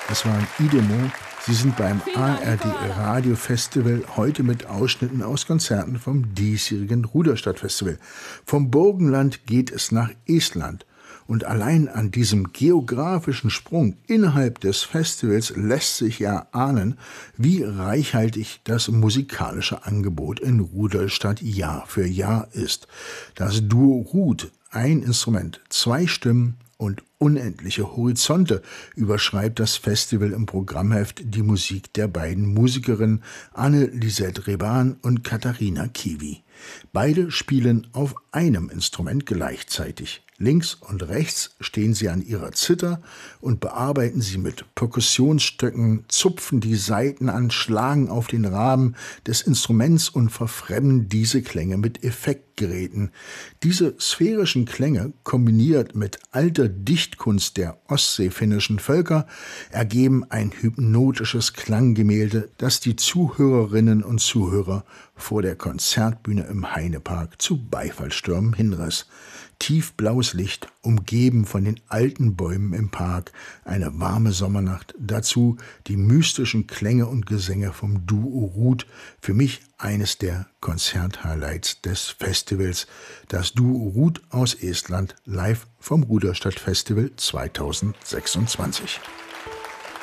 Das waren Idemo. Sie sind beim ARD Radio Festival heute mit Ausschnitten aus Konzerten vom diesjährigen Ruderstadtfestival. Vom Burgenland geht es nach Estland. Und allein an diesem geografischen Sprung innerhalb des Festivals lässt sich ja ahnen, wie reichhaltig das musikalische Angebot in Rudolstadt Jahr für Jahr ist. Das Duo Ruth, ein Instrument, 2 Stimmen und unendliche Horizonte, überschreibt das Festival im Programmheft die Musik der beiden Musikerinnen Anne-Lisette Reban und Katharina Kiwi. Beide spielen auf einem Instrument gleichzeitig. Links und rechts stehen sie an ihrer Zither und bearbeiten sie mit Perkussionsstöcken, zupfen die Saiten an, schlagen auf den Rahmen des Instruments und verfremden diese Klänge mit Effektgeräten. Diese sphärischen Klänge, kombiniert mit alter Dichtkunst der ostseefinnischen Völker, ergeben ein hypnotisches Klanggemälde, das die Zuhörerinnen und Zuhörer vor der Konzertbühne im Heinepark zu Beifallstürmen hinriss. Tiefblaues Licht, umgeben von den alten Bäumen im Park, eine warme Sommernacht, dazu die mystischen Klänge und Gesänge vom Duo Ruth, für mich eines der Konzerthighlights des Festivals, das Duo Ruth aus Estland live vom Ruderstadtfestival 2026.